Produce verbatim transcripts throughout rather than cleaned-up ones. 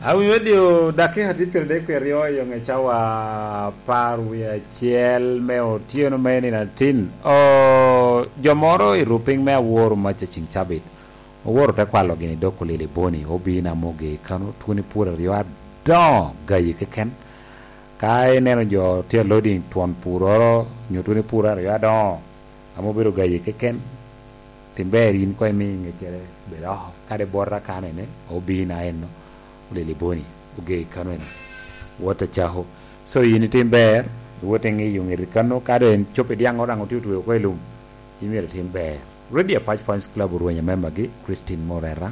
Awi radio dakika tipir de kwerio yo ngechawa paru ya chiel me otieno meni na tin o jomoro iruping me aworo macha ching chabit oworo te kwalo gini doko lili boni obi na moge kanu tuni pura riwa don gayi keken kai neno jo tia loading tuan puroro nyutuni pura riwa don amo biro gayi keken timberi in koy mi ngechere bedo kade borra kane ne obi na enno lili boni uge kanwen wota chaho so yini timber wote ngi yungi kanu kado en chope diang orang utiu tu ko elum yimi timber radio patch fans club ruanya member gi Christine Morera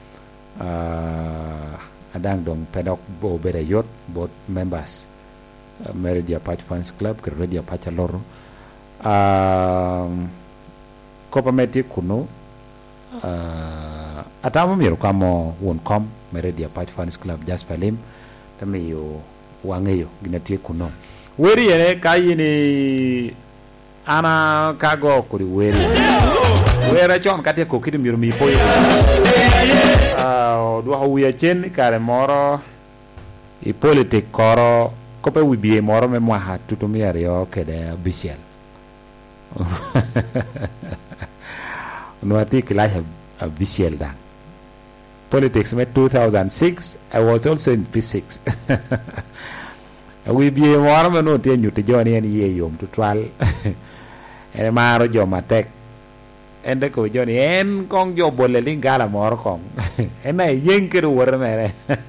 uh, adang dong pedok bo berayot bot members uh, media patch fans club ke radio patch loro uh, kopa meti kuno uh, atamu miru kamo wonkom media patch fans club Jasper Lim tamiyo wangeyo ginatie kuno weri ene kayini ana kago kuri weri wera chon kate ko kidi miru mi poyo ah do hawiya chen kare moro i politique koro ko pe wibie moro me mwa hatu to mi ario kede bisiel no ati clash of bisiel dan politics met two thousand six I was also in P six we be more me no te nyuti joni en ye yom to twal en maro jo matek en de ko joni en kong jo bolle lingala mor kong en ay yenkeru wor mere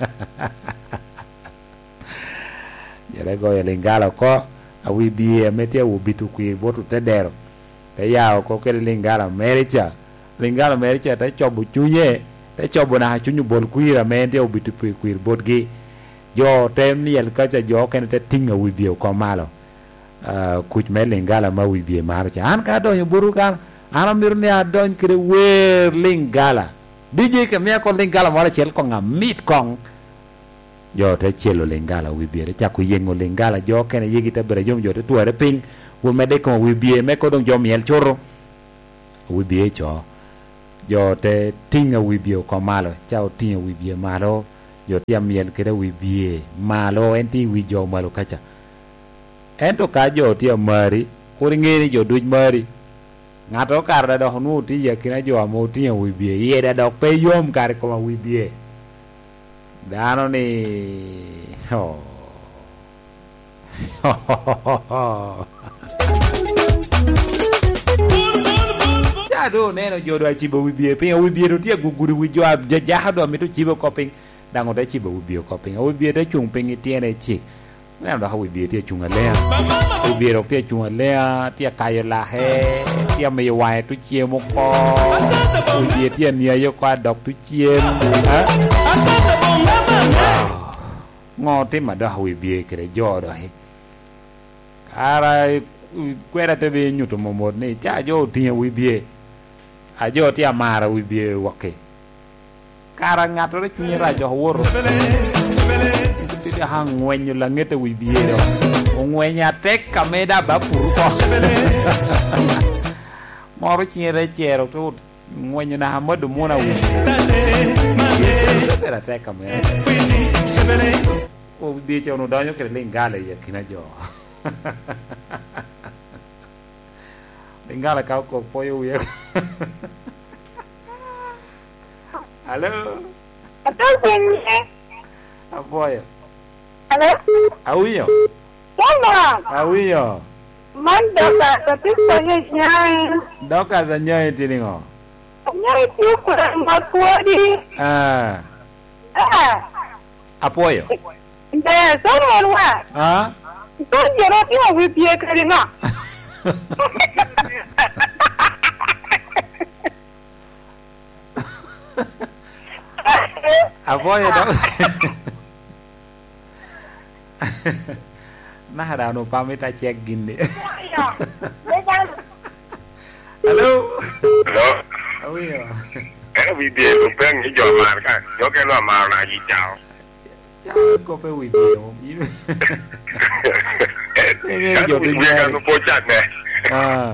yere go lingala ko a we be mete u bitu ku botu te dero te yaw ko ke lingala mericha lingala mericha te chobu chuye te chobo na chunyu bol kuira mente obitu kuir bodgi jo tem yel kacha jo ken te tinga wibio ko malo uh, kuch melingala ma wibie marcha an ka do buru kan ana mirne adon kre wer lingala dj ke me ko lingala mala chel ko ngamit kong jo te chelo lingala wibie te chaku yengo lingala jo ken yigi te bere jom jo te tuare ping wo mede ko wibie me ko dong jo miel choro wibie cho jo te tinga wibio ko malo chao tinga wibie malo jo tia miel kere wibie malo enti wijo malo kacha ento ka jo tia mari kuri ngiri jo duj mari ngato kar da do nu ti ya kina jo amo tinga wibie ye da do pe yom kar ko wibie dano ni ho do neno jodo achibo wibie pin wibie to tie guguru wijo jaja do mi to chibo koping dango da chibo wibie koping wibie da chung ping tiene chi neno da wibie tie chung ale wibie ro tie chung ale tie kayo la he tie me wai tu chie mo ko wibie tie nia yo kwa dok tu chien ha ngo te ma da wibie kre jodo he ara kwera te be nyuto momod ni cha jo tie wibie ajo ti amara wibie wake kara ngato re chunyi rajo woro ti ti hangwenyo la ngete wibie ro ngwenya tek kameda bapuru ko moro chiere chero to ngwenyo na hamadu mona wibie era tek kameda o wibie chono danyo kre lingale ya kinajo Lingala kau ko poyo wiye. Halo. Atal penye. Apoyo. Halo. Awiyo. Mama. Awiyo. Manda ka tapanya nyai. Doka za nyai tiningo. Nyai tu kwa makwadi. Ah. Ah. Apoyo. Nda sono wa. Ah. Tu jero ti o wibie karina. Apoyo dong. Nah ada no pamit a cek gini. Halo. Halo. Awiyo. Eh wibie lu peng ni jo mar kan. Jo ke lo mar na ji chao. Ya ko pe wibie mo. Eh jo wibie kan no pochat ne. Ah.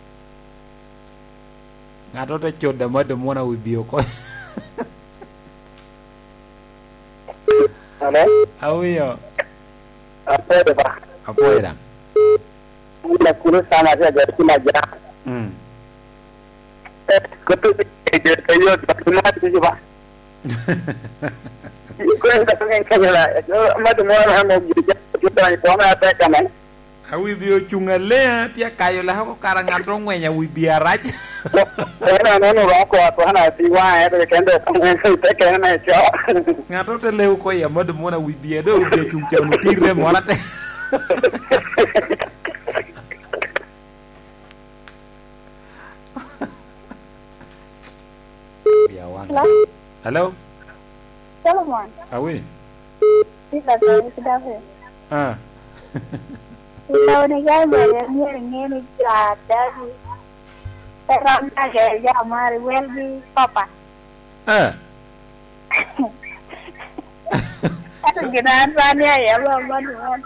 Ngato te chod da mo de mo na wibie ko. Hello? Awiyo. Apa de ba? Afuera. Ina kuru sana ya jadi kuna ja. Mm. Kutu je kayo kuna je ba. Ko enda pengen kanya yo madu mo na mo je kita ni ko na ta kana. Awi biyo chungale tia kayo la ko karanga rongwenya wi biaraj. Ena no no ba ko to hana ti wa e de kendo pengen te kana na cho. Ngato te lew ko ya madu mo na wi biya do biyo chung chanu tirre mo la te. Hello? Hello? Solomon. Awi. Kita tahu sudah ya. Ah. Kita ni kan banyak ni ni ada di. Terang aja ya mari well di papa. Ah. Ada genaan sana ya mama tuan.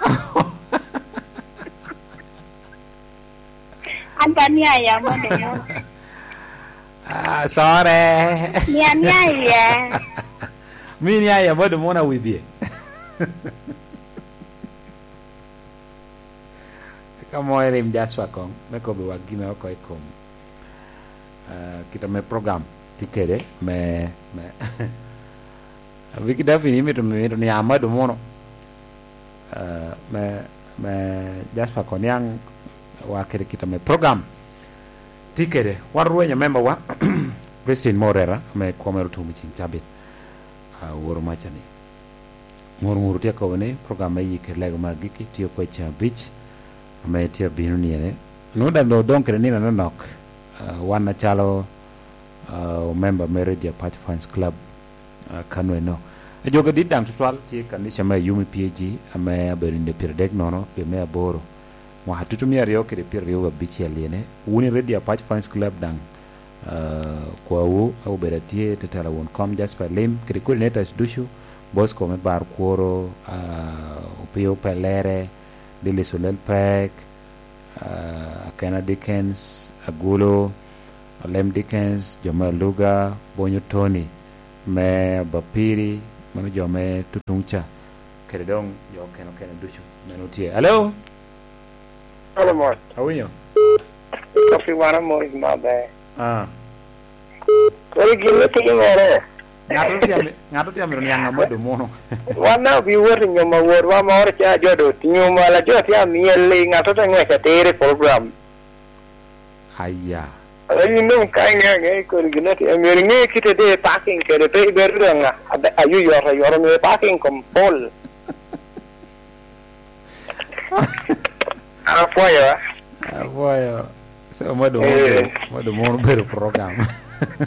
Antanya ya mama. Ah, sorry. Niannya ya. Mini ya madu mo na wi biya. Kamo erim jaswa kong, me ko be wagime ko ikom. Uh, kita me program tikere me me. Wiki da fini me to me to ni amadu mono. Uh, me me jaswa kon yang wa kere kita me program tikere warwenya member wa Christine Morera me komero to mi chinchabe. Uh, woro machani. Ngor ngor tia ko ne program yi ke lego magiki tio ko cha beach. Ame tia binu ni ne no da no don kre ni na nok uh, wana chalo uh, member Meridia Party Fans Club uh, kanwe no e joga di dang twal ti kan ni chama yumi P G ame aberinde pirdek nono pe me aboro mo hatutu mi ario kre pirrio bichi aliene woni Redia Party Fans Club dang uh, kwa wu au beratie tetala won kom Jasper Lim kre coordinators dushu Bosco me bar kuoro uh, opio pelere Billy Solel Peck, uh, Akena Dickens, Agulo, Lem Dickens, Jomel Luga, Bonyo Tony, me Bapiri, mano Jome Tutungcha, Keredong, yo keno keno dushu, menutie. Hello? Hello, Mark. How are you? Coffee water more is my bad. Ah. Kau gila sih mana? Ngato tiam ngato tiam ron yang amado mono. Wana bi wor nyoma wor wa ma wor cha jodo nyoma la jo tiam miele ngato ta ngwa cha tere program. Ayya. Ai no kai nga ngai ko gina ti amir ngai kita de parking ke de pe beranga ayu yo ra yo me parking kom pol. Apa ya? Apa ya? So amado mono, amado mono beru program.